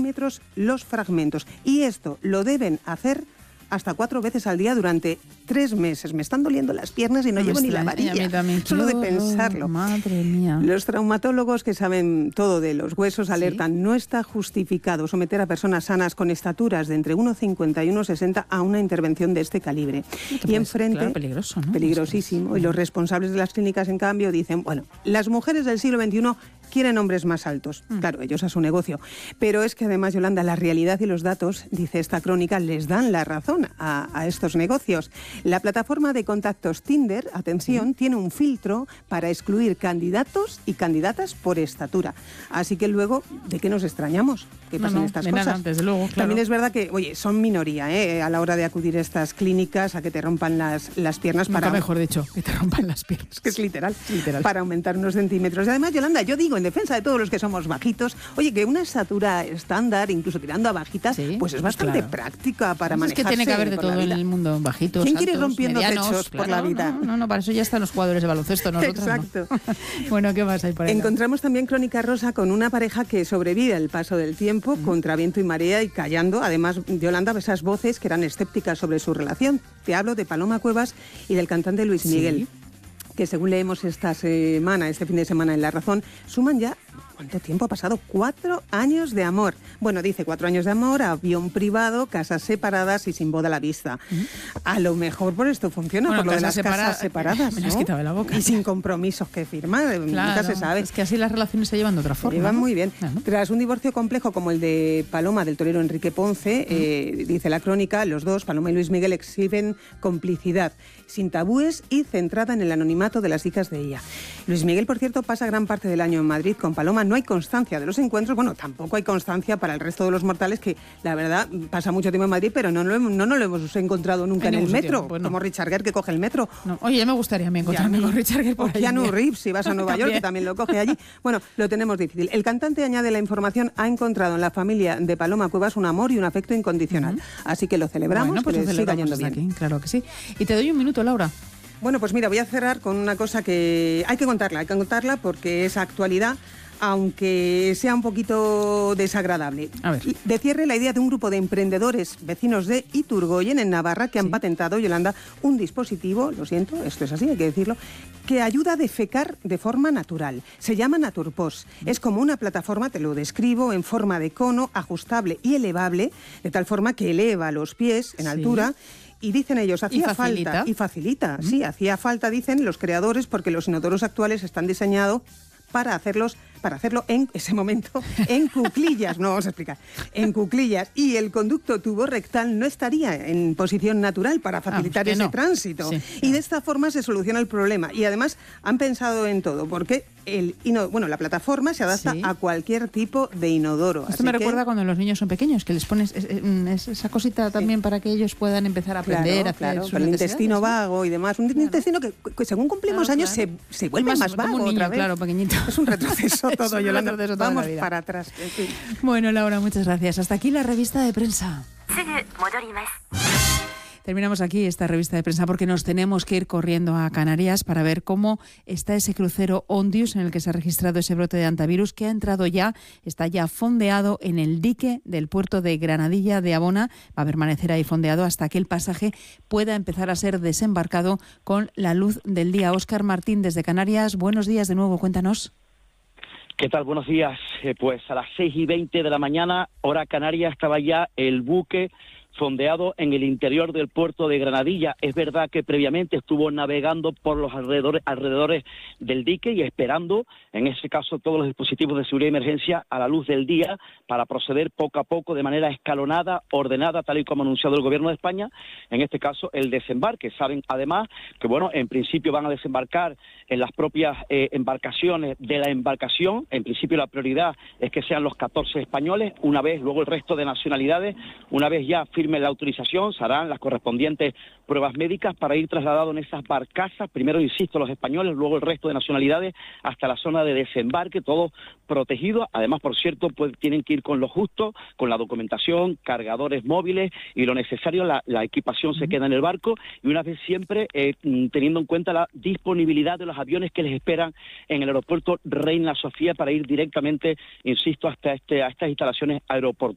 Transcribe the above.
centímetros los fragmentos. Y esto lo deben hacer hasta 4 veces al día durante 3 meses. Me están doliendo las piernas y no llevo ni la varilla. Solo de pensarlo. Madre mía. Los traumatólogos que saben todo de los huesos alertan, no está justificado someter a personas sanas con estaturas de entre 1,50 y 1,60 a una intervención de este calibre. Y enfrente, claro, peligroso, ¿no? Peligrosísimo. Y los responsables de las clínicas, en cambio, dicen, bueno, las mujeres del siglo XXI quieren hombres más altos. Claro, ellos a su negocio. Pero es que además, Yolanda, la realidad y los datos, dice esta crónica, les dan la razón a estos negocios. La plataforma de contactos Tinder, atención, tiene un filtro para excluir candidatos y candidatas por estatura. Así que luego, ¿de qué nos extrañamos? Que pasen estas cosas. Nada, desde luego, claro. También es verdad que, oye, son minoría, a la hora de acudir a estas clínicas, a que te rompan las piernas. Nunca mejor dicho, que te rompan las piernas. Que es literal. Para aumentar unos centímetros. Y además, Yolanda, yo digo, en defensa de todos los que somos bajitos, oye, que una estatura estándar, incluso tirando a bajita, pues es bastante práctica para manejarse. Es que tiene que haber de todo en el mundo, bajitos, ¿Quién altos, quiere ir rompiendo medianos, techos por la vida? No, para eso ya están los jugadores de baloncesto, nosotros. Exacto. No. Bueno, ¿qué más hay por ahí? Encontramos también crónica rosa con una pareja que sobrevive al paso del tiempo, contra viento y marea y callando. Además, Yolanda, esas voces que eran escépticas sobre su relación. Te hablo de Paloma Cuevas y del cantante Luis Miguel, que según leemos este fin de semana en La Razón, suman ya, ¿cuánto tiempo ha pasado? 4 años de amor. Bueno, dice 4 años de amor, avión privado, casas separadas y sin boda a la vista. A lo mejor por esto funciona, por lo de las casas separadas, me las has quitado de la boca. Y sin compromisos que firmar, nunca se sabe. Es que así las relaciones se llevan de otra forma. Se llevan muy bien. Tras un divorcio complejo como el de Paloma, del torero Enrique Ponce, dice la crónica, los dos, Paloma y Luis Miguel, exhiben complicidad, sin tabúes y centrada en el anonimato de las hijas de ella. Luis Miguel, por cierto, pasa gran parte del año en Madrid con Paloma. No hay constancia de los encuentros, bueno, tampoco hay constancia para el resto de los mortales, que la verdad pasa mucho tiempo en Madrid, pero no lo hemos encontrado nunca en el metro, como Richard Gere, que coge el metro. No. Oye, ya me gustaría a mí encontrarme con Richard Gere por ahí. Keanu Reeves, si vas a Nueva York, que también lo coge allí. Bueno, lo tenemos difícil. El cantante, añade la información, ha encontrado en la familia de Paloma Cuevas un amor y un afecto incondicional. Así que lo celebramos, bueno, pues que lo siga yendo bien. Aquí, claro que sí. Y te doy un minuto, Laura. Bueno, pues mira, voy a cerrar con una cosa que hay que contarla porque es actualidad, aunque sea un poquito desagradable. A ver. De cierre, la idea de un grupo de emprendedores vecinos de Iturgoyen, en Navarra, que han patentado, Yolanda, un dispositivo, lo siento, esto es así, hay que decirlo, que ayuda a defecar de forma natural. Se llama Naturpos. Es como una plataforma, te lo describo, en forma de cono, ajustable y elevable, de tal forma que eleva los pies en altura. Y dicen ellos, hacía falta, hacía falta, dicen los creadores, porque los inodoros actuales están diseñados para hacerlo en ese momento en cuclillas, no vamos a explicar, en cuclillas, y el conducto tubo-rectal no estaría en posición natural para facilitar ese tránsito. Y de esta forma se soluciona el problema. Y además han pensado en todo, porque la plataforma se adapta a cualquier tipo de inodoro. Esto me recuerda cuando los niños son pequeños, que les pones esa cosita también para que ellos puedan empezar a aprender a hacer sus el intestino vago y demás. Un intestino que según cumplimos años se vuelve más vago como un niño, otra vez. Claro, pequeñito. Es un retroceso todo, Yolanda. Vamos vida. para atrás. En fin. Bueno, Laura, muchas gracias. Hasta aquí la revista de prensa. Terminamos aquí esta revista de prensa porque nos tenemos que ir corriendo a Canarias para ver cómo está ese crucero Ondius en el que se ha registrado ese brote de hantavirus que ha entrado ya, está ya fondeado en el dique del puerto de Granadilla de Abona. Va a permanecer ahí fondeado hasta que el pasaje pueda empezar a ser desembarcado con la luz del día. Óscar Martín, desde Canarias, buenos días de nuevo, cuéntanos. ¿Qué tal? Buenos días. Pues a las 6:20 de la mañana, hora canaria, estaba ya el buque fondeado en el interior del puerto de Granadilla. Es verdad que previamente estuvo navegando por los alrededores del dique y esperando, en ese caso, todos los dispositivos de seguridad y emergencia a la luz del día para proceder poco a poco, de manera escalonada, ordenada, tal y como ha anunciado el Gobierno de España, en este caso el desembarque. Saben además que, bueno, en principio van a desembarcar en las propias embarcaciones de la embarcación. En principio la prioridad es que sean los 14 españoles, una vez luego el resto de nacionalidades, una vez ya firme la autorización, se harán las correspondientes pruebas médicas para ir trasladados en esas barcazas, primero, insisto, los españoles, luego el resto de nacionalidades, hasta la zona de desembarque, todo protegido. Además, por cierto, pues tienen que ir con lo justo, con la documentación, cargadores móviles y lo necesario. La equipación se queda en el barco, y una vez siempre teniendo en cuenta la disponibilidad de los aviones que les esperan en el aeropuerto Reina Sofía para ir directamente, insisto, hasta estas instalaciones aeroportuarias.